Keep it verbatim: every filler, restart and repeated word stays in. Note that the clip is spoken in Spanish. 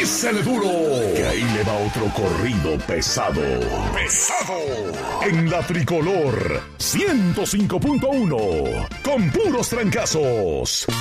Písele duro, que ahí le va otro corrido pesado. ¡Pesado! En la Tricolor ciento cinco punto uno, con puros trancazos.